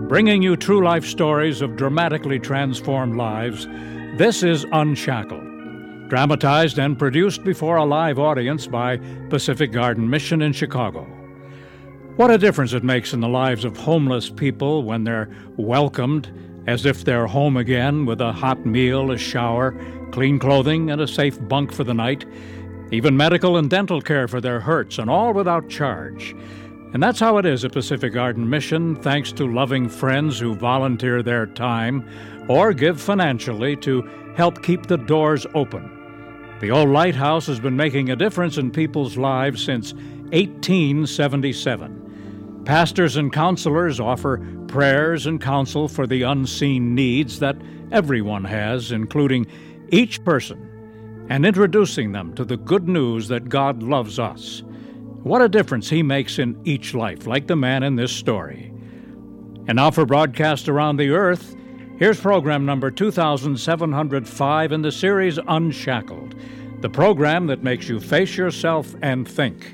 Bringing you true life stories of dramatically transformed lives, this is Unshackled. Dramatized and produced before a live audience by Pacific Garden Mission in Chicago. What a difference it makes in the lives of homeless people when they're welcomed as if they're home again with a hot meal, a shower, clean clothing, and a safe bunk for the night, even medical and dental care for their hurts, and all without charge. And that's how it is at Pacific Garden Mission, thanks to loving friends who volunteer their time or give financially to help keep the doors open. The old lighthouse has been making a difference in people's lives since 1877. Pastors and counselors offer prayers and counsel for the unseen needs that everyone has, including each person, and introducing them to the good news that God loves us. What a difference He makes in each life, like the man in this story. And now for broadcast around the earth, here's program number 2705 in the series Unshackled, the program that makes you face yourself and think.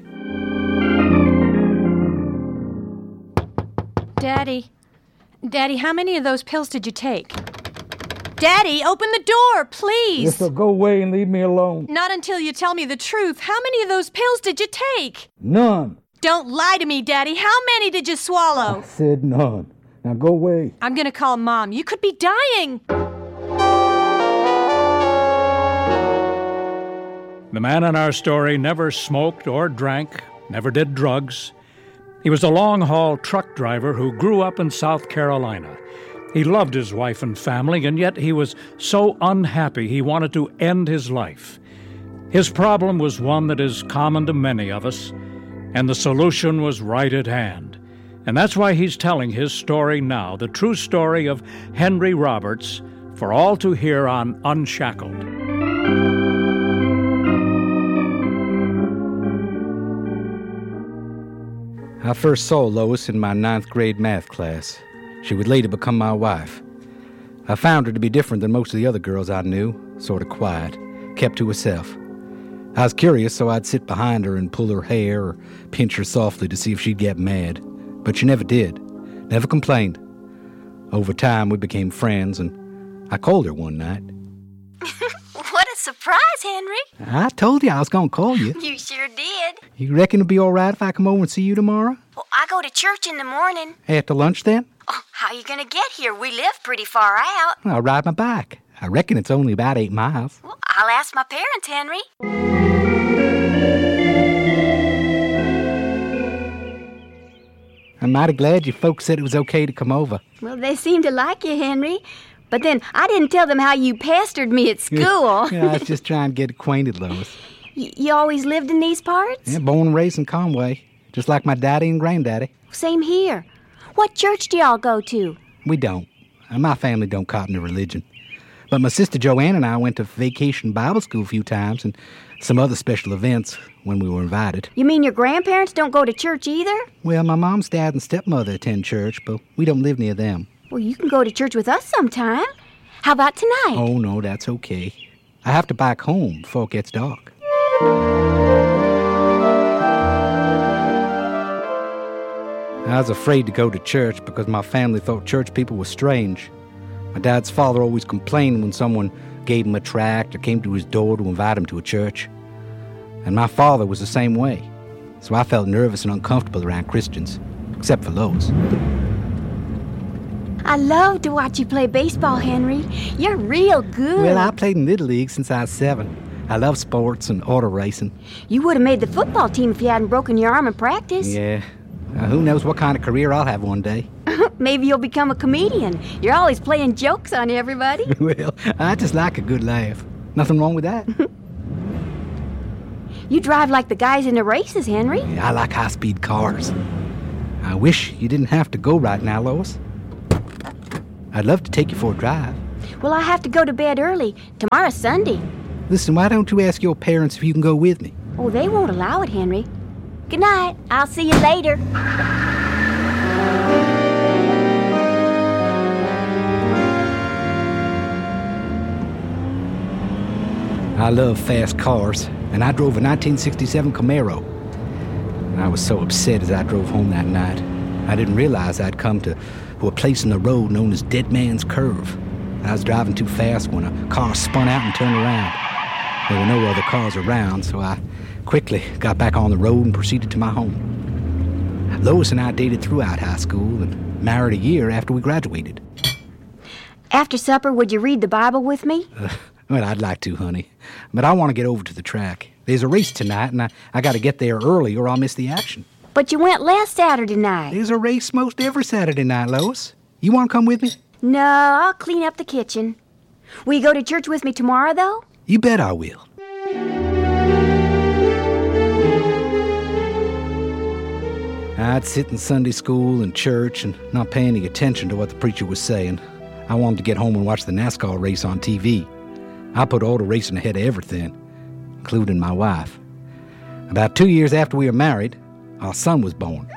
Daddy, how many of those pills did you take? Daddy, open the door, please. Yes, so go away and leave me alone. Not until you tell me the truth. How many of those pills did you take? None. Don't lie to me, Daddy. How many did you swallow? I said none. Now go away. I'm going to call Mom. You could be dying. The man in our story never smoked or drank, never did drugs. He was a long-haul truck driver who grew up in South Carolina. He loved his wife and family, and yet he was so unhappy he wanted to end his life. His problem was one that is common to many of us, and the solution was right at hand. And that's why he's telling his story now, the true story of Henry Roberts, for all to hear on Unshackled. I first saw Lois in my 9th grade math class. She would later become my wife. I found her to be different than most of the other girls I knew, sort of quiet, kept to herself. I was curious, so I'd sit behind her and pull her hair or pinch her softly to see if she'd get mad. But she never did, never complained. Over time, we became friends, and I called her one night. What a surprise, Henry. I told you I was going to call you. You sure did. You reckon it'll be all right if I come over and see you tomorrow? Well, I go to church in the morning. After lunch, then? Oh, how you going to get here? We live pretty far out. I'll ride my bike. I reckon it's only about 8 miles. Well, I'll ask my parents, Henry. I'm mighty glad your folks said it was okay to come over. Well, they seem to like you, Henry. But then I didn't tell them how you pestered me at school. Yeah, I was just trying to get acquainted, Lois. You always lived in these parts? Yeah, born and raised in Conway, just like my daddy and granddaddy. Same here. What church do y'all go to? We don't. My family don't cotton to religion. But my sister Joanne and I went to vacation Bible school a few times and some other special events when we were invited. You mean your grandparents don't go to church either? Well, my mom's dad and stepmother attend church, but we don't live near them. Well, you can go to church with us sometime. How about tonight? Oh, no, that's okay. I have to bike home before it gets dark. I was afraid to go to church because my family thought church people were strange. My dad's father always complained when someone gave him a tract or came to his door to invite him to a church. And my father was the same way. So I felt nervous and uncomfortable around Christians, except for Lois. I love to watch you play baseball, Henry. You're real good. Well, I played in Little League since I was 7. I love sports and auto racing. You would have made the football team if you hadn't broken your arm in practice. Yeah. Who knows what kind of career I'll have one day. Maybe you'll become a comedian. You're always playing jokes on everybody. Well, I just like a good laugh. Nothing wrong with that. You drive like the guys in the races, Henry. Yeah, I like high-speed cars. I wish you didn't have to go right now, Lois. I'd love to take you for a drive. Well, I have to go to bed early. Tomorrow's Sunday. Listen, why don't you ask your parents if you can go with me? Oh, they won't allow it, Henry. Good night. I'll see you later. I love fast cars, and I drove a 1967 Camaro. And I was so upset as I drove home that night. I didn't realize I'd come to a place in the road known as Dead Man's Curve. I was driving too fast when a car spun out and turned around. There were no other cars around, so I quickly got back on the road and proceeded to my home. Lois and I dated throughout high school and married a year after we graduated. After supper, would you read the Bible with me? Well, I'd like to, honey, but I want to get over to the track. There's a race tonight, and I got to get there early or I'll miss the action. But you went last Saturday night. There's a race most every Saturday night, Lois. You want to come with me? No, I'll clean up the kitchen. Will you go to church with me tomorrow, though? You bet I will. I'd sit in Sunday school and church and not pay any attention to what the preacher was saying. I wanted to get home and watch the NASCAR race on TV. I put auto racing ahead of everything, including my wife. About 2 years after we were married, our son was born.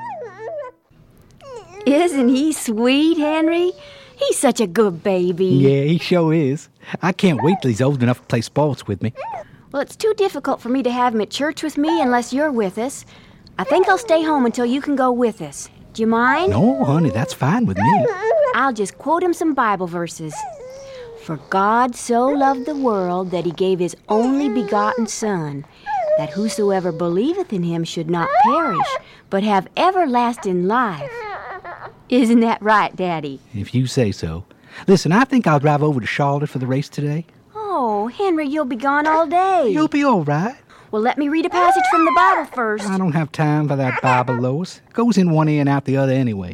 Isn't he sweet, Henry? He's such a good baby. Yeah, he sure is. I can't wait till he's old enough to play sports with me. Well, it's too difficult for me to have him at church with me unless you're with us. I think I'll stay home until you can go with us. Do you mind? No, honey, that's fine with me. I'll just quote him some Bible verses. For God so loved the world that he gave his only begotten Son, that whosoever believeth in him should not perish, but have everlasting life. Isn't that right, Daddy? If you say so. Listen, I think I'll drive over to Charlotte for the race today. Oh, Henry, you'll be gone all day. You'll be all right. Well, let me read a passage from the Bible first. I don't have time for that Bible, Lois. It goes in one ear and out the other anyway.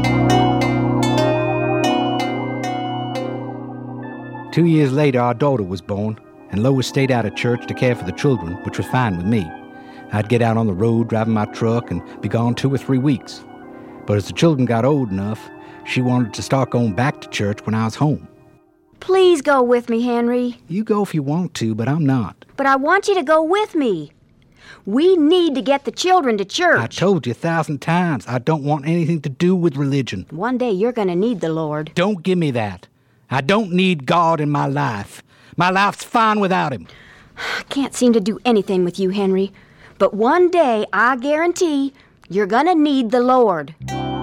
2 years later, our daughter was born, and Lois stayed out of church to care for the children, which was fine with me. I'd get out on the road driving my truck and be gone 2 or 3 weeks. But as the children got old enough, she wanted to start going back to church when I was home. Please go with me, Henry. You go if you want to, but I'm not. But I want you to go with me. We need to get the children to church. I told you 1,000 times, I don't want anything to do with religion. One day you're going to need the Lord. Don't give me that. I don't need God in my life. My life's fine without him. I can't seem to do anything with you, Henry. But one day, I guarantee, you're going to need the Lord.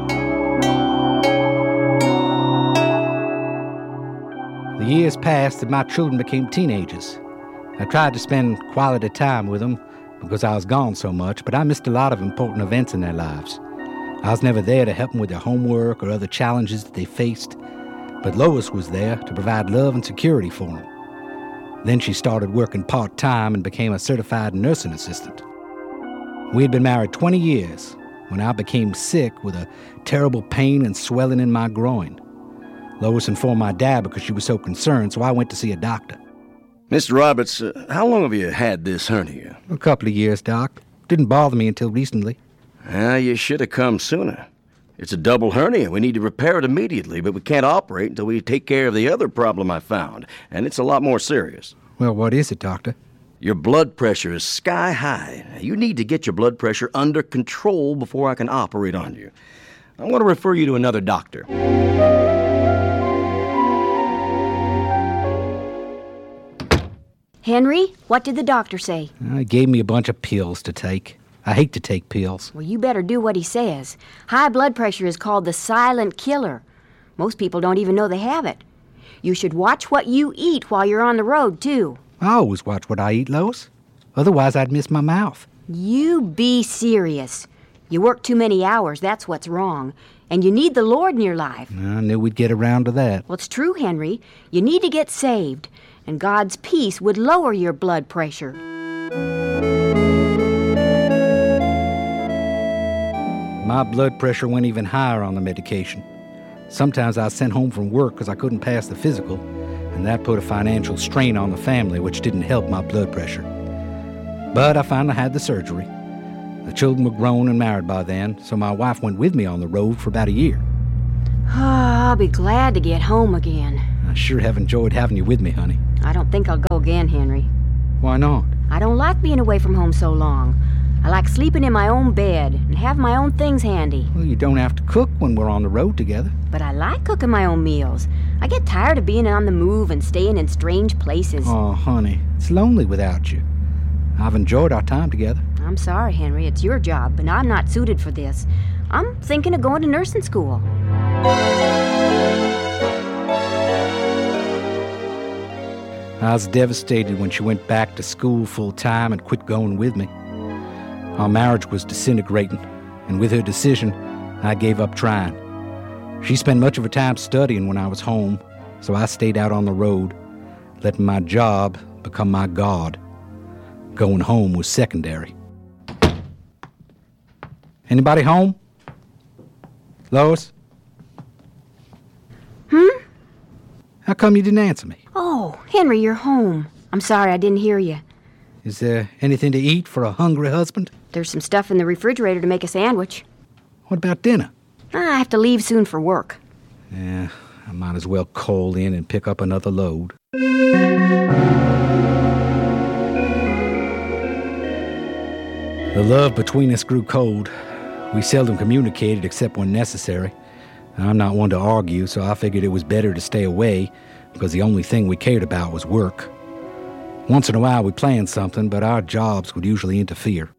The years passed and my children became teenagers. I tried to spend quality time with them because I was gone so much, but I missed a lot of important events in their lives. I was never there to help them with their homework or other challenges that they faced, but Lois was there to provide love and security for them. Then she started working part-time and became a certified nursing assistant. We had been married 20 years when I became sick with a terrible pain and swelling in my groin. Lois informed my dad because she was so concerned, so I went to see a doctor. Mr. Roberts, how long have you had this hernia? A couple of years, Doc. Didn't bother me until recently. You should have come sooner. It's a double hernia. We need to repair it immediately, but we can't operate until we take care of the other problem I found, and it's a lot more serious. Well, what is it, Doctor? Your blood pressure is sky high. You need to get your blood pressure under control before I can operate on you. I'm going to refer you to another doctor. Henry, what did the doctor say? He gave me a bunch of pills to take. I hate to take pills. Well, you better do what he says. High blood pressure is called the silent killer. Most people don't even know they have it. You should watch what you eat while you're on the road, too. I always watch what I eat, Lois. Otherwise, I'd miss my mouth. You be serious. You work too many hours, that's what's wrong. And you need the Lord in your life. I knew we'd get around to that. Well, it's true, Henry. You need to get saved. And God's peace would lower your blood pressure. My blood pressure went even higher on the medication. Sometimes I was sent home from work because I couldn't pass the physical, and that put a financial strain on the family, which didn't help my blood pressure. But I finally had the surgery. The children were grown and married by then, so my wife went with me on the road for about a year. I'll be glad to get home again. I sure have enjoyed having you with me, honey. I don't think I'll go again, Henry. Why not? I don't like being away from home so long. I like sleeping in my own bed and having my own things handy. Well, you don't have to cook when we're on the road together. But I like cooking my own meals. I get tired of being on the move and staying in strange places. Oh, honey, it's lonely without you. I've enjoyed our time together. I'm sorry, Henry. It's your job, but I'm not suited for this. I'm thinking of going to nursing school. I was devastated when she went back to school full time and quit going with me. Our marriage was disintegrating, and with her decision, I gave up trying. She spent much of her time studying when I was home, so I stayed out on the road, letting my job become my God. Going home was secondary. Anybody home? Lois? How come you didn't answer me? Oh, Henry, you're home. I'm sorry I didn't hear you. Is there anything to eat for a hungry husband? There's some stuff in the refrigerator to make a sandwich. What about dinner? I have to leave soon for work. Yeah, I might as well call in and pick up another load. The love between us grew cold. We seldom communicated except when necessary. I'm not one to argue, so I figured it was better to stay away because the only thing we cared about was work. Once in a while we planned something, but our jobs would usually interfere.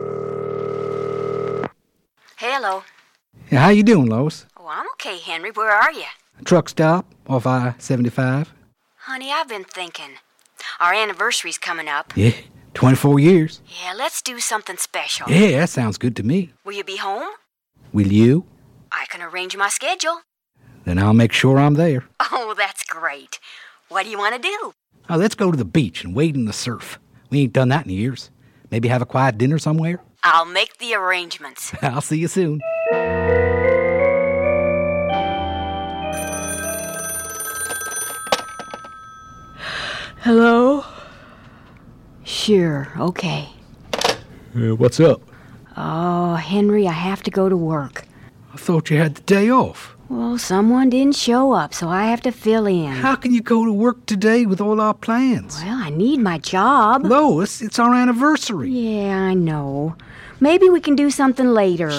Hello. Yeah, how you doing, Lois? Oh, I'm okay, Henry. Where are you? Truck stop off I-75. Honey, I've been thinking. Our anniversary's coming up. Yeah, 24 years. Yeah, let's do something special. Yeah, that sounds good to me. Will you be home? Will you? I can arrange my schedule. Then I'll make sure I'm there. Oh, that's great. What do you want to do? Oh, let's go to the beach and wade in the surf. We ain't done that in years. Maybe have a quiet dinner somewhere? I'll make the arrangements. I'll see you soon. Hello? Sure, okay. What's up? Oh, Henry, I have to go to work. I thought you had the day off. Well, someone didn't show up, so I have to fill in. How can you go to work today with all our plans? Well, I need my job. Lois, it's our anniversary. Yeah, I know. Maybe we can do something later.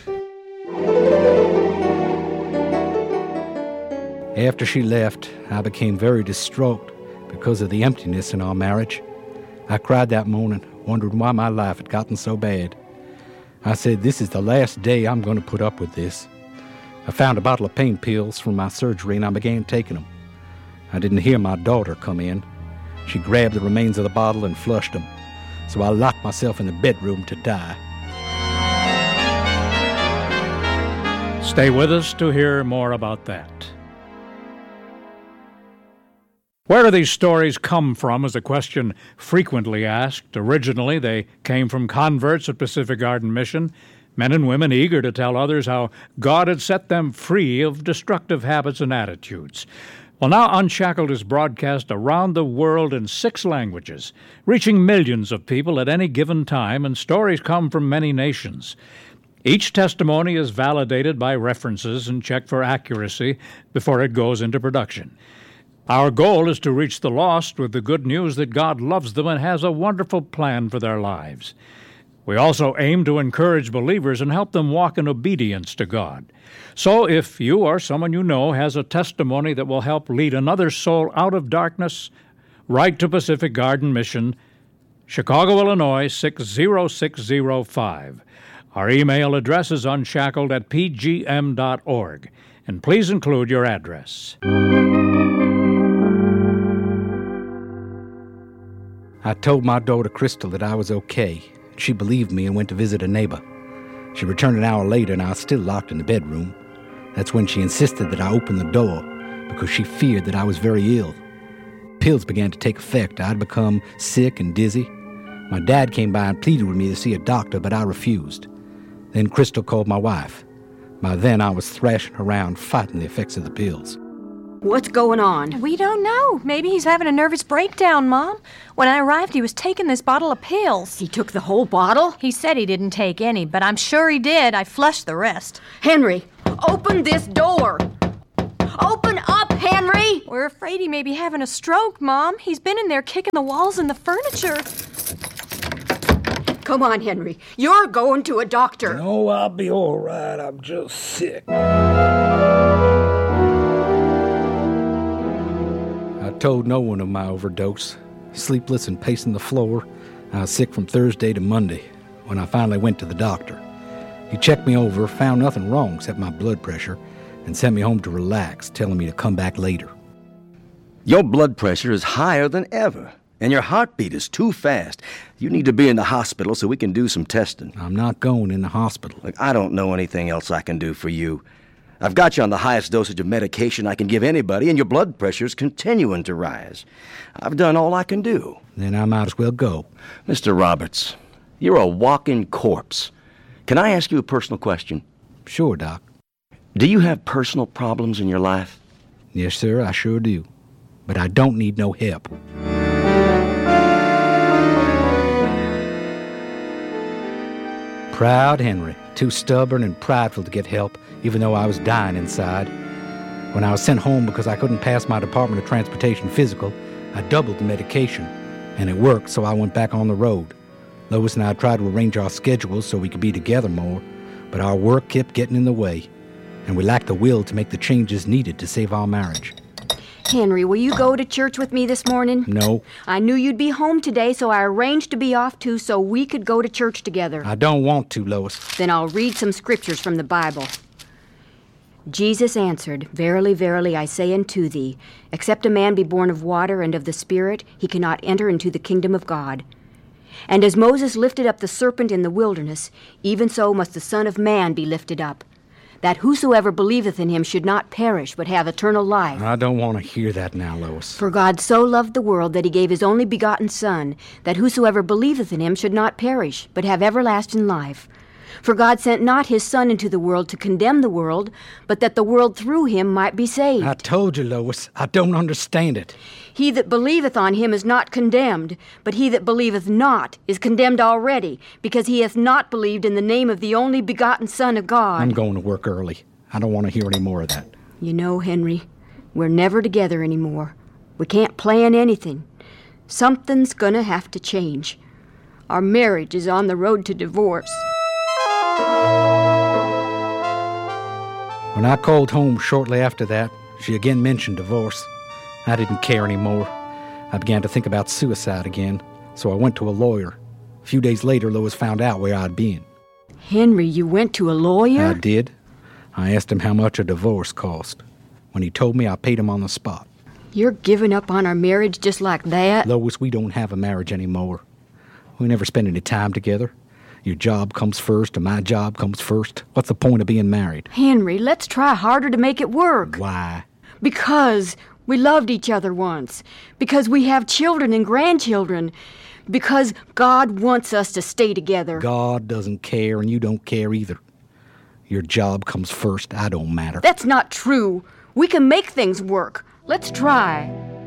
After she left, I became very distraught because of the emptiness in our marriage. I cried that morning, wondering why my life had gotten so bad. I said, this is the last day I'm going to put up with this. I found a bottle of pain pills from my surgery and I began taking them. I didn't hear my daughter come in. She grabbed the remains of the bottle and flushed them. So I locked myself in the bedroom to die. Stay with us to hear more about that. Where do these stories come from is a question frequently asked. Originally, they came from converts at Pacific Garden Mission, men and women eager to tell others how God had set them free of destructive habits and attitudes. Well, now Unshackled is broadcast around the world in 6 languages, reaching millions of people at any given time, and stories come from many nations. Each testimony is validated by references and checked for accuracy before it goes into production. Our goal is to reach the lost with the good news that God loves them and has a wonderful plan for their lives. We also aim to encourage believers and help them walk in obedience to God. So if you or someone you know has a testimony that will help lead another soul out of darkness, write to Pacific Garden Mission, Chicago, Illinois 60605. Our email address is unshackled@pgm.org. And please include your address. I told my daughter Crystal that I was okay. She believed me and went to visit a neighbor. She returned an hour later and I was still locked in the bedroom. That's when she insisted that I open the door because she feared that I was very ill. Pills began to take effect. I'd become sick and dizzy. My dad came by and pleaded with me to see a doctor, but I refused. Then Crystal called my wife. By then I was thrashing around fighting the effects of the pills. What's going on? We don't know. Maybe he's having a nervous breakdown, Mom. When I arrived, he was taking this bottle of pills. He took the whole bottle? He said he didn't take any, but I'm sure he did. I flushed the rest. Henry, open this door. Open up, Henry! We're afraid he may be having a stroke, Mom. He's been in there kicking the walls and the furniture. Come on, Henry. You're going to a doctor. No, I'll be all right. I'm just sick. I told no one of my overdose. Sleepless and pacing the floor, I was sick from Thursday to Monday when I finally went to the doctor. He checked me over, found nothing wrong except my blood pressure, and sent me home to relax, telling me to come back later. Your blood pressure is higher than ever, and your heartbeat is too fast. You need to be in the hospital so we can do some testing. I'm not going in the hospital. Look, I don't know anything else I can do for you. I've got you on the highest dosage of medication I can give anybody, and your blood pressure's continuing to rise. I've done all I can do. Then I might as well go. Mr. Roberts, you're a walking corpse. Can I ask you a personal question? Sure, Doc. Do you have personal problems in your life? Yes, sir, I sure do. But I don't need no help. Proud Henry, too stubborn and prideful to get help, even though I was dying inside. When I was sent home because I couldn't pass my Department of Transportation physical, I doubled the medication, and it worked, so I went back on the road. Lois and I tried to arrange our schedules so we could be together more, but our work kept getting in the way, and we lacked the will to make the changes needed to save our marriage. Henry, will you go to church with me this morning? No. I knew you'd be home today, so I arranged to be off too so we could go to church together. I don't want to, Lois. Then I'll read some scriptures from the Bible. Jesus answered, Verily, verily, I say unto thee, except a man be born of water and of the Spirit, he cannot enter into the kingdom of God. And as Moses lifted up the serpent in the wilderness, even so must the Son of Man be lifted up, that whosoever believeth in him should not perish, but have eternal life. I don't want to hear that now, Lois. For God so loved the world that he gave his only begotten Son, that whosoever believeth in him should not perish, but have everlasting life. For God sent not his Son into the world to condemn the world, but that the world through him might be saved. I told you, Lois, I don't understand it. He that believeth on him is not condemned, but he that believeth not is condemned already, because he hath not believed in the name of the only begotten Son of God. I'm going to work early. I don't want to hear any more of that. You know, Henry, we're never together anymore. We can't plan anything. Something's gonna have to change. Our marriage is on the road to divorce. When I called home shortly after that, she again mentioned divorce. I didn't care anymore. I began to think about suicide again, so I went to a lawyer. A few days later, Lois found out where I'd been. Henry, you went to a lawyer? I did. I asked him how much a divorce cost. When he told me, I paid him on the spot. You're giving up on our marriage just like that? Lois, we don't have a marriage anymore. We never spend any time together. Your job comes first, and my job comes first. What's the point of being married? Henry, let's try harder to make it work. Why? Because we loved each other once. Because we have children and grandchildren. Because God wants us to stay together. God doesn't care, and you don't care either. Your job comes first. I don't matter. That's not true. We can make things work. Let's try.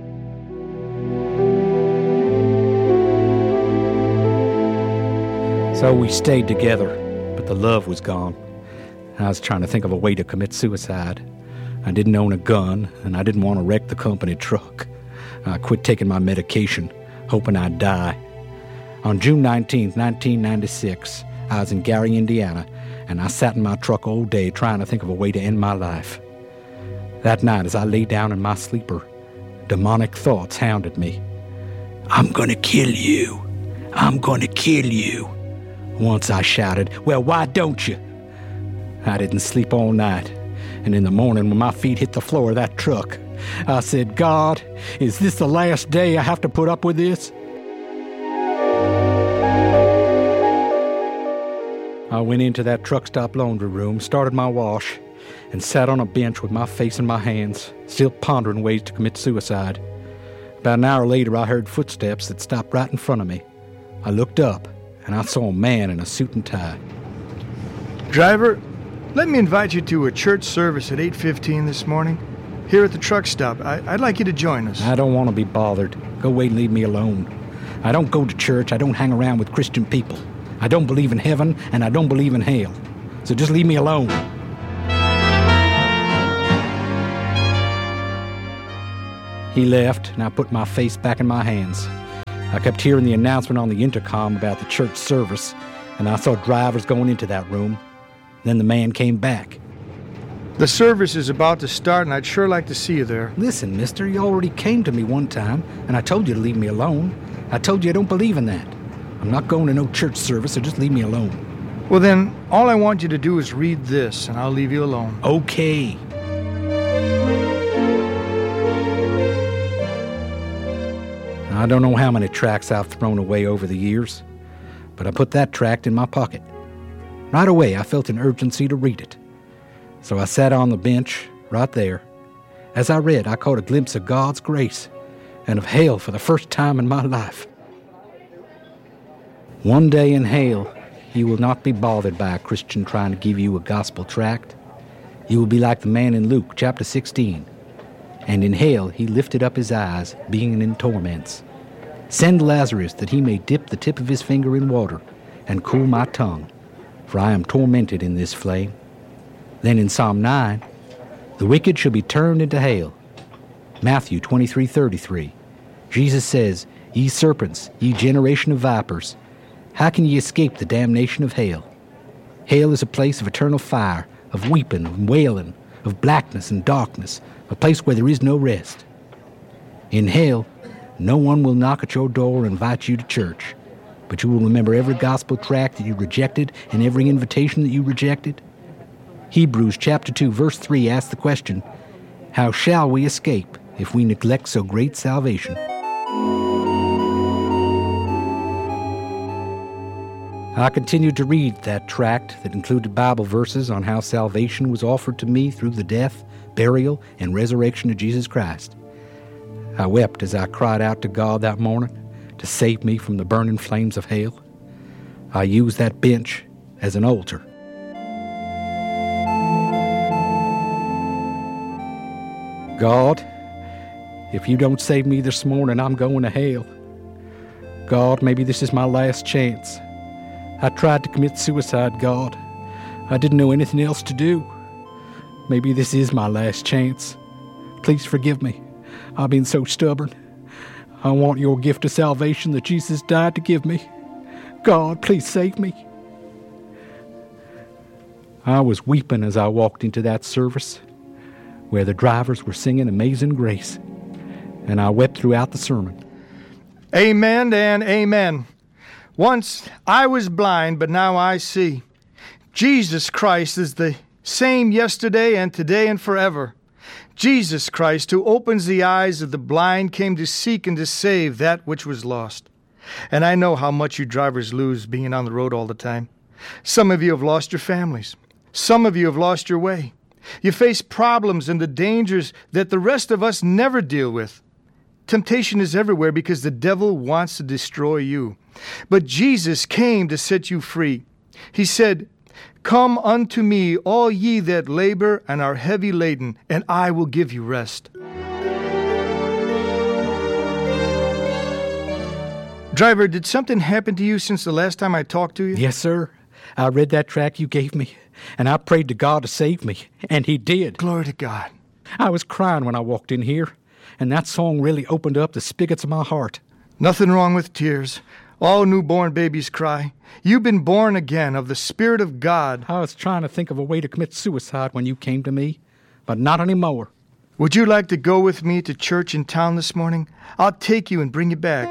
So we stayed together, but the love was gone. I was trying to think of a way to commit suicide. I didn't own a gun, and I didn't want to wreck the company truck. I quit taking my medication, hoping I'd die. On June 19th, 1996, I was in Gary, Indiana, and I sat in my truck all day trying to think of a way to end my life. That night, as I lay down in my sleeper, demonic thoughts hounded me. I'm gonna kill you. I'm gonna kill you. Once I shouted, well, why don't you? I didn't sleep all night, and in the morning when my feet hit the floor of that truck, I said, God, is this the last day I have to put up with this? I went into that truck stop laundry room, started my wash, and sat on a bench with my face in my hands, still pondering ways to commit suicide. About an hour later, I heard footsteps that stopped right in front of me. I looked up, and I saw a man in a suit and tie. Driver, let me invite you to a church service at 8:15 this morning, here at the truck stop. I'd like you to join us. I don't want to be bothered. Go away and leave me alone. I don't go to church. I don't hang around with Christian people. I don't believe in heaven, and I don't believe in hell. So just leave me alone. He left, and I put my face back in my hands. I kept hearing the announcement on the intercom about the church service, and I saw drivers going into that room. Then the man came back. The service is about to start, and I'd sure like to see you there. Listen, mister, you already came to me one time, and I told you to leave me alone. I told you I don't believe in that. I'm not going to no church service, so just leave me alone. Well, then, all I want you to do is read this, and I'll leave you alone. Okay. I don't know how many tracts I've thrown away over the years, but I put that tract in my pocket. Right away, I felt an urgency to read it. So I sat on the bench, right there. As I read, I caught a glimpse of God's grace and of hell for the first time in my life. One day in hell, you will not be bothered by a Christian trying to give you a gospel tract. You will be like the man in Luke chapter 16. And in hell he lifted up his eyes, being in torments. Send Lazarus that he may dip the tip of his finger in water and cool my tongue, for I am tormented in this flame. Then in Psalm 9, the wicked shall be turned into hail. Matthew 23:33. Jesus says, Ye serpents, ye generation of vipers, how can ye escape the damnation of hell? Hell is a place of eternal fire, of weeping, of wailing, of blackness and darkness, a place where there is no rest. In hell, no one will knock at your door or invite you to church, but you will remember every gospel tract that you rejected and every invitation that you rejected. Hebrews chapter 2, verse 3 asks the question, How shall we escape if we neglect so great salvation? I continued to read that tract that included Bible verses on how salvation was offered to me through the death, burial, and resurrection of Jesus Christ. I wept as I cried out to God that morning to save me from the burning flames of hell. I used that bench as an altar. God, if you don't save me this morning, I'm going to hell. God, maybe this is my last chance. I tried to commit suicide, God. I didn't know anything else to do. Maybe this is my last chance. Please forgive me. I've been so stubborn. I want your gift of salvation that Jesus died to give me. God, please save me. I was weeping as I walked into that service where the drivers were singing Amazing Grace, and I wept throughout the sermon. Amen and amen. Once I was blind, but now I see. Jesus Christ is the same yesterday and today and forever. Jesus Christ, who opens the eyes of the blind, came to seek and to save that which was lost. And I know how much you drivers lose being on the road all the time. Some of you have lost your families. Some of you have lost your way. You face problems and the dangers that the rest of us never deal with. Temptation is everywhere because the devil wants to destroy you. But Jesus came to set you free. He said, Come unto me, all ye that labor and are heavy laden, and I will give you rest. Driver, did something happen to you since the last time I talked to you? Yes, sir. I read that tract you gave me, and I prayed to God to save me, and He did. Glory to God. I was crying when I walked in here, and that song really opened up the spigots of my heart. Nothing wrong with tears. All newborn babies cry. You've been born again of the Spirit of God. I was trying to think of a way to commit suicide when you came to me, but not anymore. Would you like to go with me to church in town this morning? I'll take you and bring you back.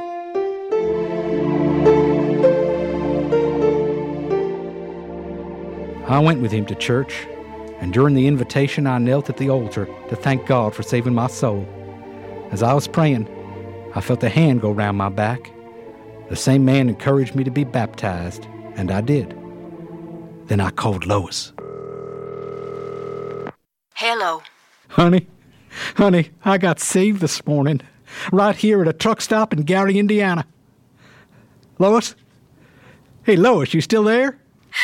I went with him to church, and during the invitation I knelt at the altar to thank God for saving my soul. As I was praying, I felt a hand go round my back. The same man encouraged me to be baptized, and I did. Then I called Lois. Hello. Honey, I got saved this morning, right here at a truck stop in Gary, Indiana. Lois? Hey, Lois, you still there?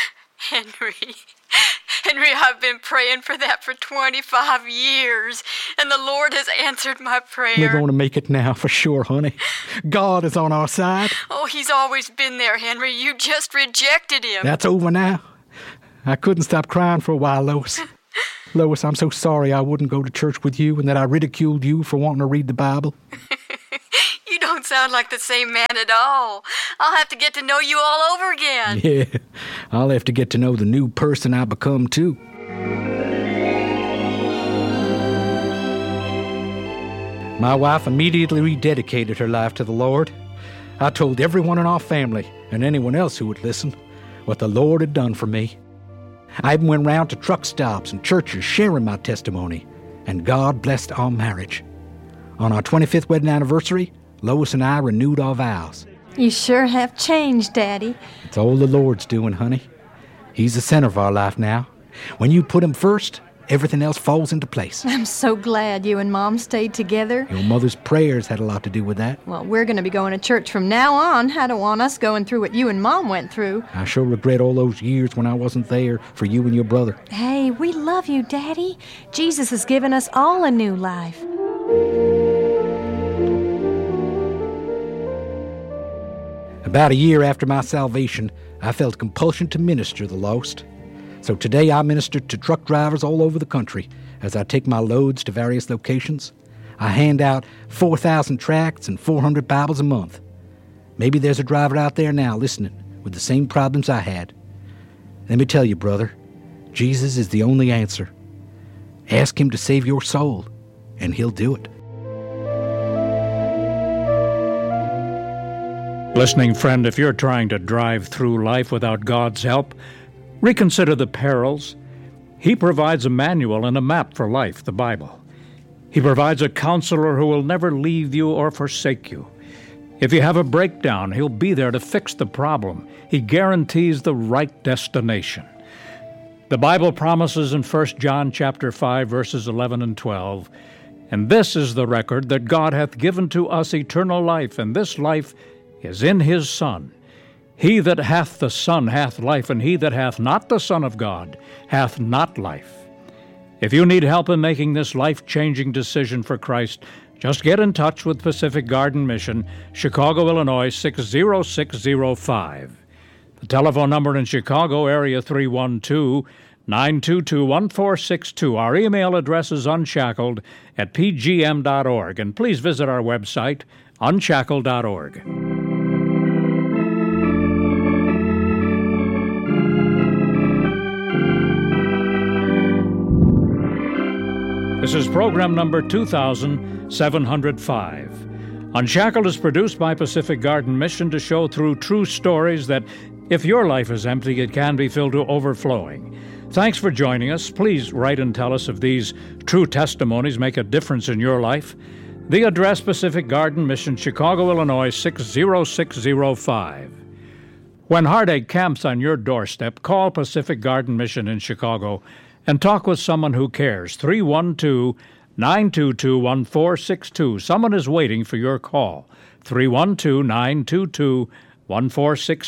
Henry, I've been praying for that for 25 years, and the Lord has answered my prayer. We're going to make it now for sure, honey. God is on our side. Oh, He's always been there, Henry. You just rejected Him. That's over now. I couldn't stop crying for a while, Lois. Lois, I'm so sorry I wouldn't go to church with you and that I ridiculed you for wanting to read the Bible. You don't sound like the same man at all. I'll have to get to know you all over again. Yeah, I'll have to get to know the new person I become, too. My wife immediately rededicated her life to the Lord. I told everyone in our family, and anyone else who would listen, what the Lord had done for me. I even went round to truck stops and churches sharing my testimony, and God blessed our marriage. On our 25th wedding anniversary, Lois and I renewed our vows. You sure have changed, Daddy. It's all the Lord's doing, honey. He's the center of our life now. When you put him first, everything else falls into place. I'm so glad you and Mom stayed together. Your mother's prayers had a lot to do with that. Well, we're going to be going to church from now on. I don't want us going through what you and Mom went through. I sure regret all those years when I wasn't there for you and your brother. Hey, we love you, Daddy. Jesus has given us all a new life. About a year after my salvation, I felt a compulsion to minister the lost. So today I minister to truck drivers all over the country as I take my loads to various locations. I hand out 4,000 tracts and 400 Bibles a month. Maybe there's a driver out there now listening with the same problems I had. Let me tell you, brother, Jesus is the only answer. Ask him to save your soul, and he'll do it. Listening friend, if you're trying to drive through life without God's help, reconsider the perils. He provides a manual and a map for life, the Bible. He provides a counselor who will never leave you or forsake you. If you have a breakdown, he'll be there to fix the problem. He guarantees the right destination. The Bible promises in 1 John chapter 5, verses 11 and 12, "And this is the record, that God hath given to us eternal life, and this life is in his Son. He that hath the Son hath life, and he that hath not the Son of God hath not life." If you need help in making this life-changing decision for Christ, just get in touch with Pacific Garden Mission, Chicago, Illinois, 60605. The telephone number in Chicago, area 312-922-1462. Our email address is unshackled@pgm.org, and please visit our website, unshackled.org. This is program number 2705. Unshackled is produced by Pacific Garden Mission to show through true stories that if your life is empty, it can be filled to overflowing. Thanks for joining us. Please write and tell us if these true testimonies make a difference in your life. The address, Pacific Garden Mission, Chicago, Illinois, 60605. When heartache camps on your doorstep, call Pacific Garden Mission in Chicago and talk with someone who cares. 312-922-1462. Someone is waiting for your call. 312-922-1462.